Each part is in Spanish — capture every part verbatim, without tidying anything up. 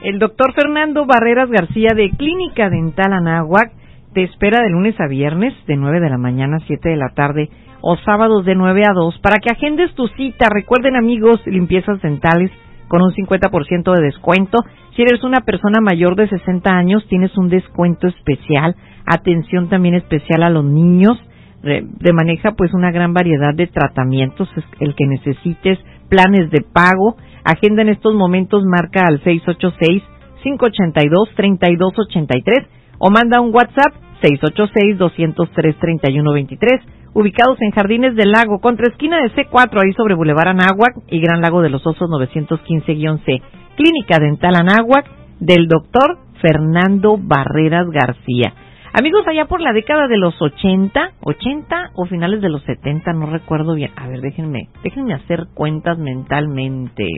El doctor Fernando Barreras García de Clínica Dental Anáhuac te espera de lunes a viernes de nueve de la mañana a siete de la tarde o sábados de nueve a dos para que agendes tu cita. Recuerden, amigos, limpiezas dentales con un cincuenta por ciento de descuento. Si eres una persona mayor de sesenta años, tienes un descuento especial. Atención también especial a los niños. De maneja pues una gran variedad de tratamientos, el que necesites, planes de pago. Agenda en estos momentos, marca al seis ocho seis, cinco ocho dos, tres dos ocho tres o manda un WhatsApp seis ocho seis, dos cero tres, tres uno dos tres, ubicados en Jardines del Lago, contra esquina de C cuatro, ahí sobre Boulevard Anáhuac y Gran Lago de los Osos novecientos quince C. Clínica Dental Anáhuac del doctor Fernando Barreras García. Amigos, allá por la década de los ochenta, ochenta o finales de los setenta, no recuerdo bien. A ver, déjenme, déjenme hacer cuentas mentalmente.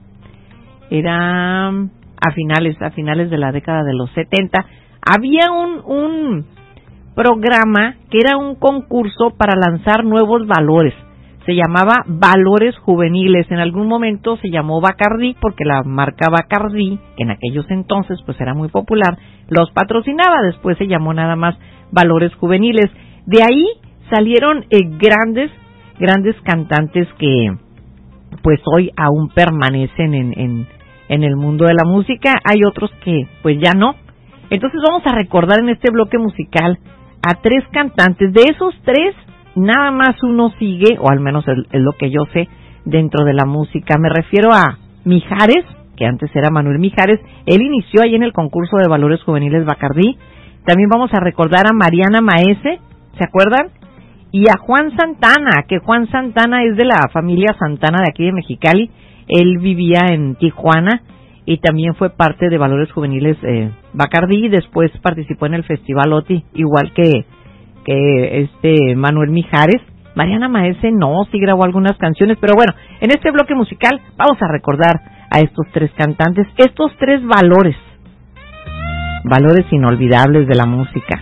Era a finales, a finales de la década de los setenta. Había un, un programa que era un concurso para lanzar nuevos valores. Se llamaba Valores Juveniles. En algún momento se llamó Bacardí porque la marca Bacardí, que en aquellos entonces pues era muy popular, los patrocinaba. Después se llamó nada más Valores Juveniles. De ahí salieron eh, grandes, grandes cantantes que pues hoy aún permanecen en, en, en el mundo de la música. Hay otros que pues ya no. Entonces vamos a recordar en este bloque musical a tres cantantes. De esos tres, nada más uno sigue, o al menos es, es lo que yo sé, dentro de la música. Me refiero a Mijares, que antes era Manuel Mijares. Él inició ahí en el concurso de Valores Juveniles Bacardí. También vamos a recordar a Mariana Maese, ¿se acuerdan? Y a Juan Santana, que Juan Santana es de la familia Santana de aquí de Mexicali. Él vivía en Tijuana y también fue parte de Valores Juveniles eh, Bacardí, y después participó en el Festival OTI, igual que que este Manuel Mijares. Mariana Maese no, sí grabó algunas canciones, pero bueno, en este bloque musical vamos a recordar a estos tres cantantes, estos tres valores, valores inolvidables de la música.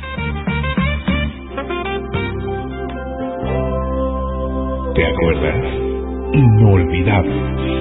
¿Te acuerdas? Inolvidable.